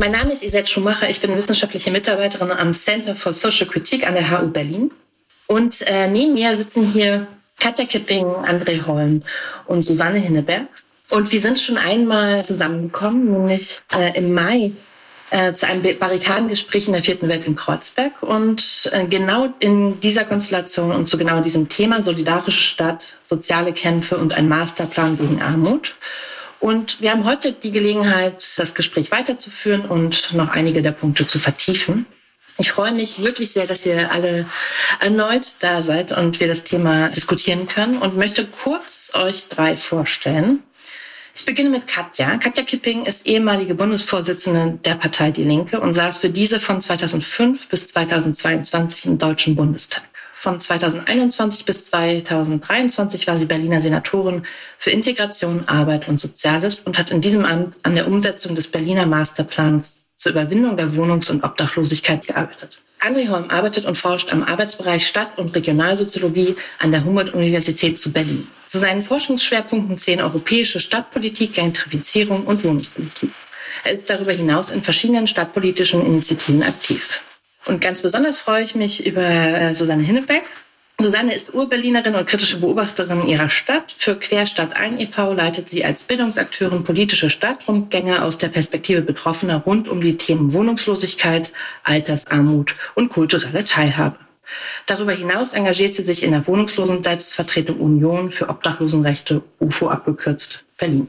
Mein Name ist Isette Schumacher. Ich bin wissenschaftliche Mitarbeiterin am Center for Social Critique an der HU Berlin. Und neben mir sitzen hier Katja Kipping, André Holm und Susanne Hinneberg. Und wir sind schon einmal zusammengekommen, nämlich im Mai zu einem Barrikadengespräch in der Vierten Welt in Kreuzberg. Und genau in dieser Konstellation und zu genau diesem Thema solidarische Stadt, soziale Kämpfe und ein Masterplan gegen Armut. Und wir haben heute die Gelegenheit, das Gespräch weiterzuführen und noch einige der Punkte zu vertiefen. Ich freue mich wirklich sehr, dass ihr alle erneut da seid und wir das Thema diskutieren können und möchte kurz euch drei vorstellen. Ich beginne mit Katja. Katja Kipping ist ehemalige Bundesvorsitzende der Partei Die Linke und saß für diese von 2005 bis 2022 im Deutschen Bundestag. Von 2021 bis 2023 war sie Berliner Senatorin für Integration, Arbeit und Soziales und hat in diesem Amt an der Umsetzung des Berliner Masterplans zur Überwindung der Wohnungs- und Obdachlosigkeit gearbeitet. André Holm arbeitet und forscht am Arbeitsbereich Stadt- und Regionalsoziologie an der Humboldt-Universität zu Berlin. Zu seinen Forschungsschwerpunkten zählen europäische Stadtpolitik, Gentrifizierung und Wohnungspolitik. Er ist darüber hinaus in verschiedenen stadtpolitischen Initiativen aktiv. Und ganz besonders freue ich mich über Susanne Hinneberg. Susanne ist Urberlinerin und kritische Beobachterin ihrer Stadt. Für Querstadt ein e.V. leitet sie als Bildungsakteurin politische Stadtrundgänge aus der Perspektive Betroffener rund um die Themen Wohnungslosigkeit, Altersarmut und kulturelle Teilhabe. Darüber hinaus engagiert sie sich in der Wohnungslosen Selbstvertretung Union für Obdachlosenrechte, UFO abgekürzt, Berlin.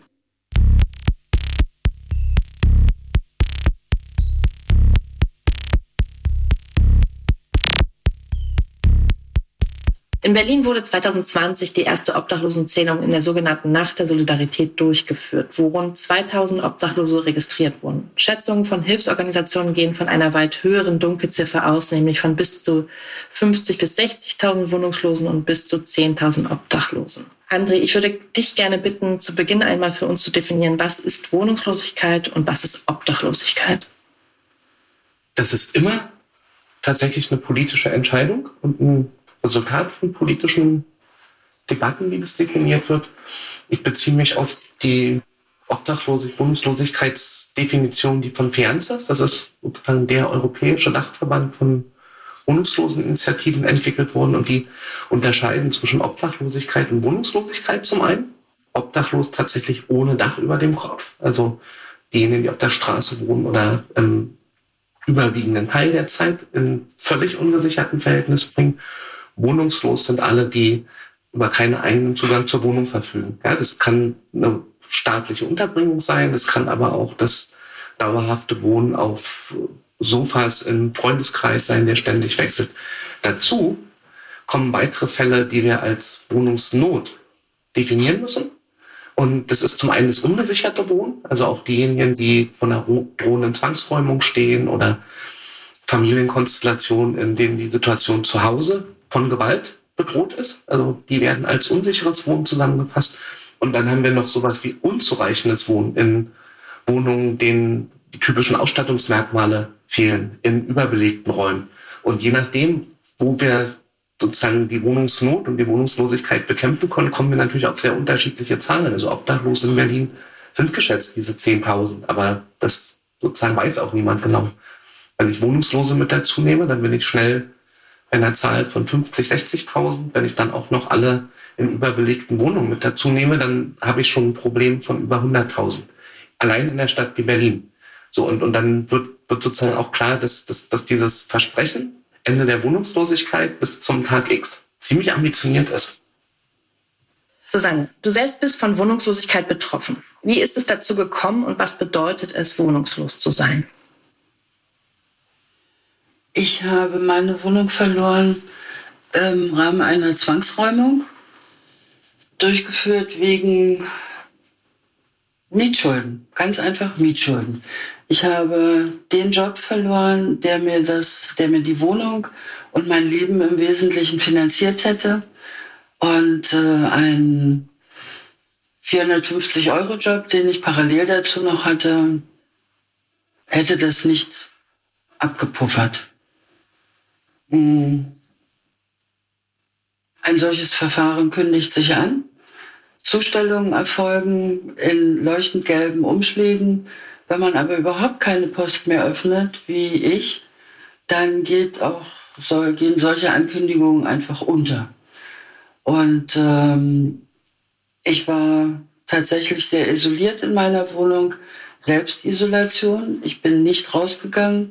In Berlin wurde 2020 die erste Obdachlosenzählung in der sogenannten Nacht der Solidarität durchgeführt, wo rund 2000 Obdachlose registriert wurden. Schätzungen von Hilfsorganisationen gehen von einer weit höheren Dunkelziffer aus, nämlich von bis zu 50.000 bis 60.000 Wohnungslosen und bis zu 10.000 Obdachlosen. André, ich würde dich gerne bitten, zu Beginn einmal für uns zu definieren, was ist Wohnungslosigkeit und was ist Obdachlosigkeit? Das ist immer tatsächlich eine politische Entscheidung und ein Resultat von politischen Debatten, wie das definiert wird. Ich beziehe mich auf die Wohnungslosigkeitsdefinition, die von Fianzas, das ist sozusagen der europäische Dachverband von Wohnungsloseninitiativen, entwickelt worden, und die unterscheiden zwischen Obdachlosigkeit und Wohnungslosigkeit zum einen. Obdachlos tatsächlich ohne Dach über dem Kopf, also diejenigen, die auf der Straße wohnen oder im überwiegenden Teil der Zeit in völlig ungesicherten Verhältnissen bringen. Wohnungslos sind alle, die über keinen eigenen Zugang zur Wohnung verfügen. Ja, das kann eine staatliche Unterbringung sein, das kann aber auch das dauerhafte Wohnen auf Sofas im Freundeskreis sein, der ständig wechselt. Dazu kommen weitere Fälle, die wir als Wohnungsnot definieren müssen. Und das ist zum einen das ungesicherte Wohnen, also auch diejenigen, die von einer drohenden Zwangsräumung stehen oder Familienkonstellationen, in denen die Situation zu Hause von Gewalt bedroht ist. Also die werden als unsicheres Wohnen zusammengefasst. Und dann haben wir noch sowas wie unzureichendes Wohnen in Wohnungen, denen die typischen Ausstattungsmerkmale fehlen, in überbelegten Räumen. Und je nachdem, wo wir sozusagen die Wohnungsnot und die Wohnungslosigkeit bekämpfen können, kommen wir natürlich auf sehr unterschiedliche Zahlen. Also Obdachlose in Berlin sind geschätzt, diese 10.000. Aber das sozusagen weiß auch niemand genau. Wenn ich Wohnungslose mit dazu nehme, dann bin ich schnell bei einer Zahl von 50.000, 60.000. Wenn ich dann auch noch alle in überbelegten Wohnungen mit dazu nehme, dann habe ich schon ein Problem von über 100.000. Allein in der Stadt wie Berlin. So, und dann wird sozusagen auch klar, dass dieses Versprechen, Ende der Wohnungslosigkeit bis zum Tag X, ziemlich ambitioniert ist. Susanne, du selbst bist von Wohnungslosigkeit betroffen. Wie ist es dazu gekommen und was bedeutet es, wohnungslos zu sein? Ich habe meine Wohnung verloren im Rahmen einer Zwangsräumung, durchgeführt wegen Mietschulden, ganz einfach Mietschulden. Ich habe den Job verloren, der mir die Wohnung und mein Leben im Wesentlichen finanziert hätte. Und einen 450-Euro-Job, den ich parallel dazu noch hatte, hätte das nicht abgepuffert. Ein solches Verfahren kündigt sich an. Zustellungen erfolgen in leuchtend gelben Umschlägen Wenn man aber überhaupt keine Post mehr öffnet, wie ich, dann gehen solche Ankündigungen einfach unter. Und ich war tatsächlich sehr isoliert in meiner Wohnung, Selbstisolation. Ich bin nicht rausgegangen,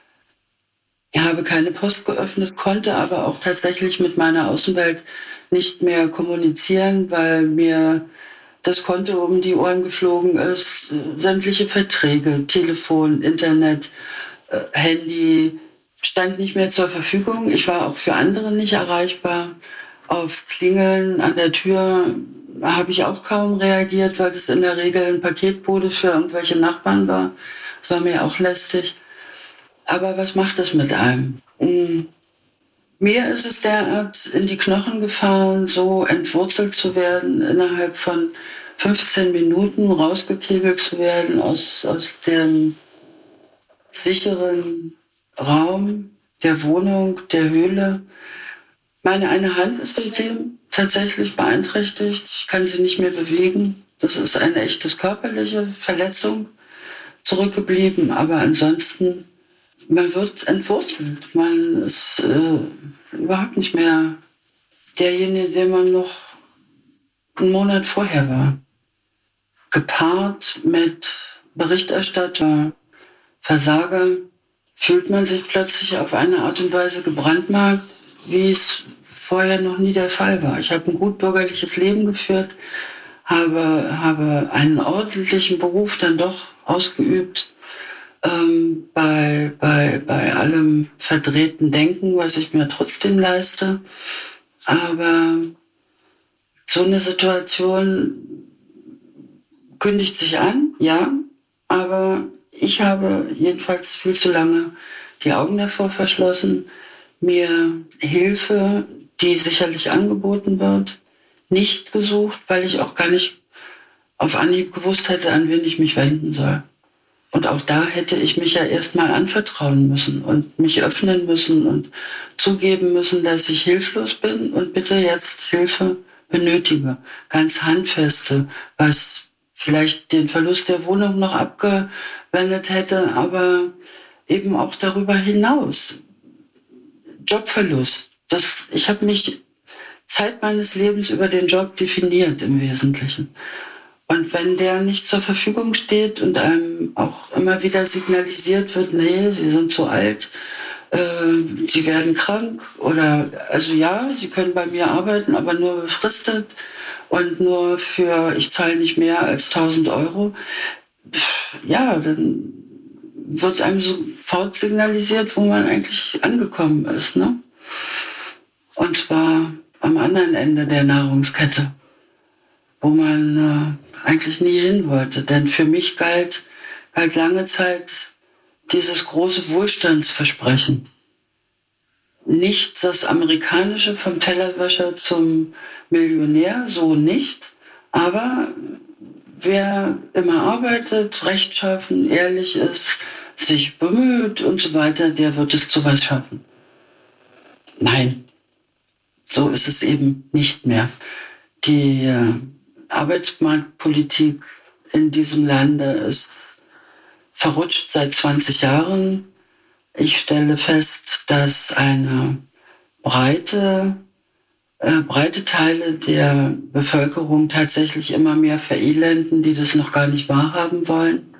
ich habe keine Post geöffnet, konnte aber auch tatsächlich mit meiner Außenwelt nicht mehr kommunizieren, weil mir das Konto um die Ohren geflogen ist. Sämtliche Verträge, Telefon, Internet, Handy stand nicht mehr zur Verfügung. Ich war auch für andere nicht erreichbar. Auf Klingeln an der Tür habe ich auch kaum reagiert, weil es in der Regel ein Paketbote für irgendwelche Nachbarn war. Das war mir auch lästig. Aber was macht das mit einem? Mir ist es derart in die Knochen gefahren, so entwurzelt zu werden, innerhalb von 15 Minuten rausgekegelt zu werden aus dem sicheren Raum der Wohnung, der Höhle. Meine eine Hand ist seitdem tatsächlich beeinträchtigt. Ich kann sie nicht mehr bewegen. Das ist eine echte körperliche Verletzung zurückgeblieben. Aber ansonsten, man wird entwurzelt. Man ist überhaupt nicht mehr derjenige, der man noch einen Monat vorher war. Gepaart mit Berichterstatter, Versager, fühlt man sich plötzlich auf eine Art und Weise gebrandmarkt, wie es vorher noch nie der Fall war. Ich habe ein gut bürgerliches Leben geführt, habe einen ordentlichen Beruf dann doch ausgeübt, bei allem verdrehten Denken, was ich mir trotzdem leiste. Aber so eine Situation kündigt sich an, ja, aber ich habe jedenfalls viel zu lange die Augen davor verschlossen, mir Hilfe, die sicherlich angeboten wird, nicht gesucht, weil ich auch gar nicht auf Anhieb gewusst hätte, an wen ich mich wenden soll. Und auch da hätte ich mich ja erstmal anvertrauen müssen und mich öffnen müssen und zugeben müssen, dass ich hilflos bin und bitte jetzt Hilfe benötige. Ganz handfeste, was vielleicht den Verlust der Wohnung noch abgewendet hätte, aber eben auch darüber hinaus. Jobverlust. Ich habe mich Zeit meines Lebens über den Job definiert im Wesentlichen. Und wenn der nicht zur Verfügung steht und einem auch immer wieder signalisiert wird, nee, Sie sind zu alt, Sie werden krank oder, also ja, Sie können bei mir arbeiten, aber nur befristet und nur ich zahle nicht mehr als 1.000 Euro, ja, dann wird einem sofort signalisiert, wo man eigentlich angekommen ist, ne? Und zwar am anderen Ende der Nahrungskette, wo man eigentlich nie hin wollte. Denn für mich galt lange Zeit dieses große Wohlstandsversprechen. Nicht das amerikanische vom Tellerwäscher zum Millionär, so nicht. Aber wer immer arbeitet, rechtschaffen, ehrlich ist, sich bemüht und so weiter, der wird es zu was schaffen. Nein, so ist es eben nicht mehr. Die Arbeitsmarktpolitik in diesem Lande ist verrutscht seit 20 Jahren. Ich stelle fest, dass eine breite Teile der Bevölkerung tatsächlich immer mehr verelenden, die das noch gar nicht wahrhaben wollen.